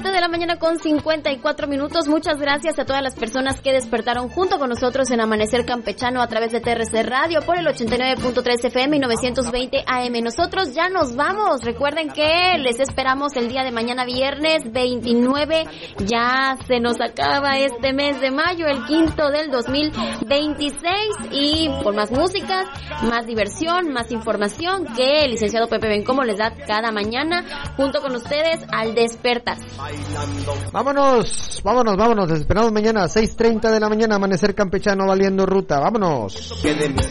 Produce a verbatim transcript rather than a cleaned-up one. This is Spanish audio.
siete de la mañana con cincuenta y cuatro minutos. Muchas gracias a todas las personas que despertaron junto con nosotros en Amanecer Campechano a través de T R C Radio por el ochenta y nueve punto tres F M y novecientos veinte A M. Nosotros ya nos vamos. Recuerden que les esperamos el día de mañana, viernes veintinueve. Ya se nos acaba este mes de mayo, el quinto del dos mil veintiséis. Y por más músicas, más diversión, más información que el licenciado Pepe Bencomo les da cada mañana junto con ustedes al despertar. Vámonos, vámonos, vámonos. Les esperamos mañana a seis treinta de la mañana, Amanecer Campechano valiendo ruta. Vámonos.